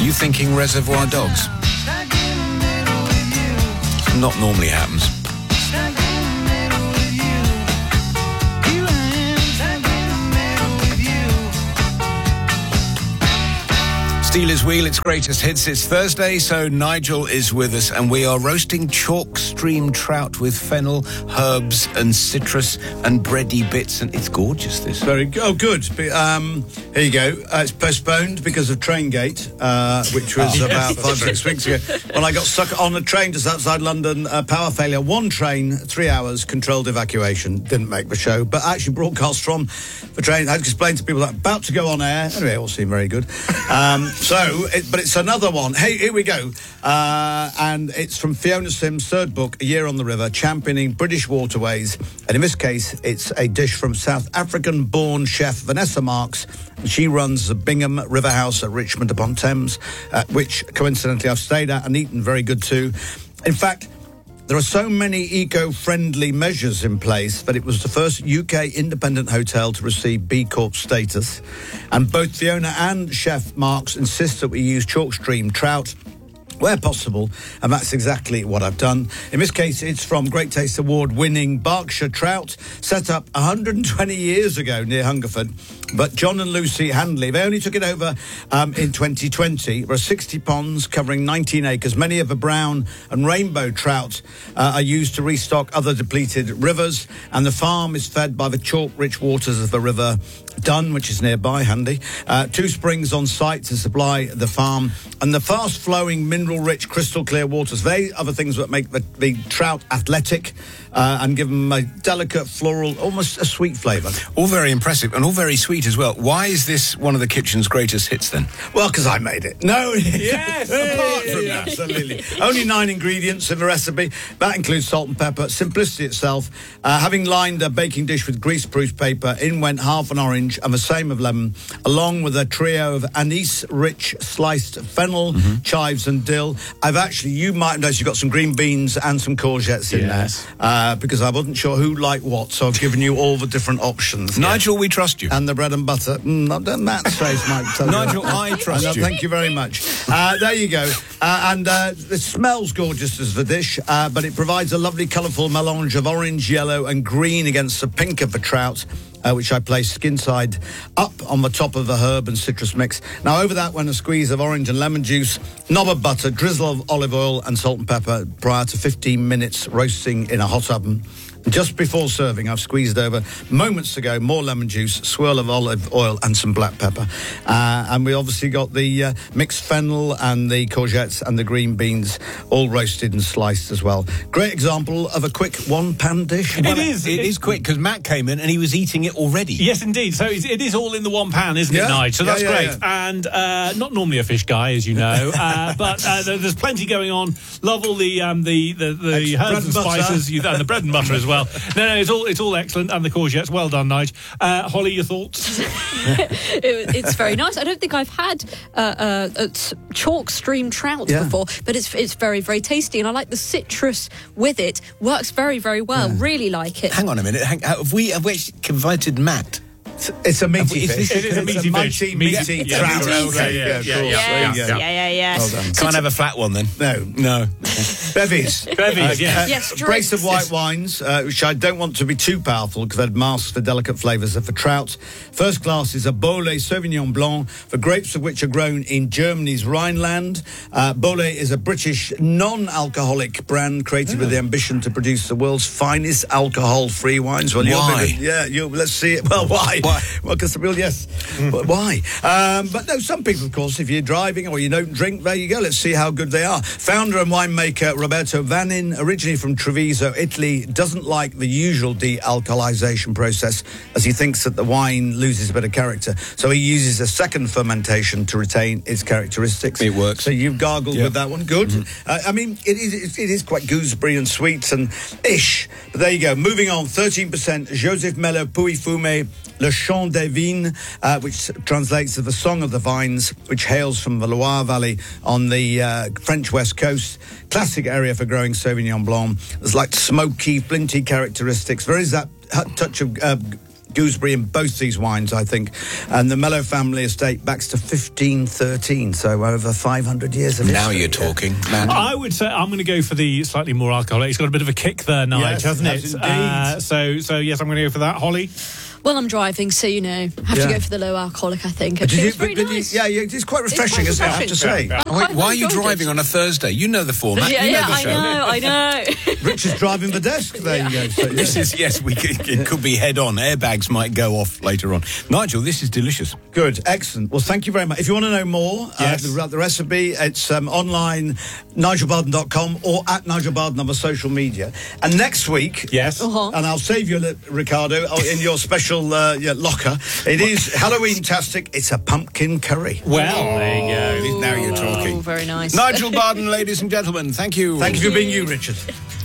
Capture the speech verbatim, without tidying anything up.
you thinking Reservoir Dogs? Not normally happens. Steelers Wheel, its greatest hits. It's Thursday, so Nigel is with us, and we are roasting chalk stream trout with fennel, herbs, and citrus, and bready bits, and it's gorgeous, this. Very good. Oh, good. Um, here you go. Uh, it's postponed because of Traingate, uh, which was Oh, about yes, five, six weeks ago. When I got stuck on a train just outside London, uh, power failure. One train, three hours, controlled evacuation. Didn't make the show, but actually broadcast from the train. I had to explain to people that about to go on air. Anyway, it all seemed very good. Um, So, it, but it's another one. Hey, here we go. Uh, and it's from Fiona Simms' third book, A Year on the River, championing British waterways. And in this case, it's a dish from South African-born chef Vanessa Marks. She runs the Bingham River House at Richmond upon Thames, uh, which, coincidentally, I've stayed at and eaten very good too. In fact, there are so many eco-friendly measures in place that it was the first U K independent hotel to receive B Corp status. And both Fiona and Chef Marks insist that we use chalk stream trout where possible, and that's exactly what I've done. In this case, it's from Great Taste Award-winning Berkshire trout, set up one hundred twenty years ago near Hungerford. But John and Lucy Handley, they only took it over um, in twenty twenty. There are sixty ponds covering nineteen acres. Many of the brown and rainbow trout uh, are used to restock other depleted rivers, and the farm is fed by the chalk-rich waters of the River Dun, which is nearby, handy. Uh, two springs on site to supply the farm, and the fast-flowing, mineral-rich, crystal-clear waters. They are the things that make the, the trout athletic uh, and give them a delicate, floral, almost a sweet flavour. All very impressive and all very sweet as well. Why is this one of the kitchen's greatest hits, then? Well, because I made it. No. Yes, apart from that. Absolutely. Only nine ingredients in the recipe. That includes salt and pepper, simplicity itself. Uh, having lined a baking dish with greaseproof paper, in went half an orange and the same of lemon, along with a trio of anise-rich sliced fennel, mm-hmm. chives and dill. I've actually, you might notice you've got some green beans and some courgettes in yes. there, uh, because I wasn't sure who liked what, so I've given you all the different options. Nigel, yeah. we trust you. And the bread and butter. Mm, I've done that face, Mike. Nigel, I trust uh, you. Thank you very much. Uh, there you go. Uh, and uh, it smells gorgeous as the dish, uh, but it provides a lovely, colourful melange of orange, yellow and green against the pink of the trout, Uh, which I place skin side up on the top of the herb and citrus mix. Now, over that went a squeeze of orange and lemon juice, knob of butter, drizzle of olive oil and salt and pepper prior to fifteen minutes roasting in a hot oven. Just before serving, I've squeezed over, moments ago, more lemon juice, swirl of olive oil and some black pepper. Uh, and we obviously got the uh, mixed fennel and the courgettes and the green beans all roasted and sliced as well. Great example of a quick one-pan dish. It well, is. It, it is quick, because Matt came in and he was eating it already. Yes, indeed. So it, it is all in the one pan, isn't yeah. it, Nige? So that's yeah, yeah, great. Yeah. And uh, not normally a fish guy, as you know, uh, but uh, there's plenty going on. Love all the um, the the, the herbs and spices, you, and the bread and butter as well. No, no, it's all it's all excellent, and the courgettes. Well done, Nige. Uh, Holly, your thoughts? it, it's very nice. I don't think I've had uh, uh, uh, chalk stream trout yeah. before, but it's it's very very tasty, and I like the citrus with it. Works very very well. Yeah. Really like it. Hang on a minute. Hang, have we have we invited Matt? It's a meaty Is fish. this- It is a meaty it's a fish. mighty, Meaty- meaty yeah, trout. meaty. Okay, Yeah, yeah, yeah, of yeah, course. yeah. There you go. Yeah, yeah, yeah. Well done. Can't have a flat one, then. No. No. Bevies. Bevies, yeah. Uh, Yes, brace of drinks. white wines, uh, which I don't want to be too powerful because they'd mask the delicate flavours of the trout. First class is a Beaujolais Sauvignon Blanc, the grapes of which are grown in Germany's Rhineland. Uh, Beaujolais is a British non-alcoholic brand created oh. with the ambition to produce the world's finest alcohol-free wines. Well, why? You're, yeah, you let's see it. Well, why? Why? Well, because the real yes. Mm. But why? Um, but no, some people, of course, if you're driving or you don't drink, there you go. Let's see how good they are. Founder and winemaker Roberto Vannin, originally from Treviso, Italy, doesn't like the usual de-alcoholization process as he thinks that the wine loses a bit of character. So he uses a second fermentation to retain its characteristics. It works. So you've gargled yeah. with that one. Good. Mm-hmm. Uh, I mean, it is it is quite gooseberry and sweet and ish. But there you go. Moving on, thirteen percent Joseph Mello Puy Fumé Le Chant des Vignes, uh, which translates to the Song of the Vines, which hails from the Loire Valley on the uh, French west coast. Classic area for growing Sauvignon Blanc. There's like smoky, flinty characteristics. There is that touch of uh, gooseberry in both these wines, I think. And the Mellow family estate backs to fifteen thirteen, so over five hundred years of history. Now you're talking, man. I would say I'm going to go for the slightly more alcoholic. It's got a bit of a kick there, Nige, Yes, hasn't yes, it? indeed. Uh, so, so yes, I'm going to go for that. Holly? Well, I'm driving, so, you know, have Yeah. to go for the low alcoholic, I think. Did Actually, you- it's very but did you- nice. yeah, yeah, it's quite refreshing, quite isn't it? I have to refreshing. say. Yeah. Wait, why are you Gorgeous. driving on a Thursday? You know the format. Yeah, you know yeah, the I show. know, I know. Richard's driving the desk. There you go. So, This is, yes, we could, it could be head on. Airbags might go off later on. Nigel, this is delicious. Good, excellent. Well, thank you very much. If you want to know more Yes. uh, about the recipe, it's um, online, nigel barden dot com or at Nigel Barden on the social media. And next week, Yes. Uh-huh. and I'll save you, Ricardo, oh, in your special uh, yeah, locker. It is Halloween-tastic. It's a pumpkin curry. Well, there you go. Now you're Oh, talking. very nice. Nigel Barden, ladies and gentlemen, thank you. Thank you for being you, Richard.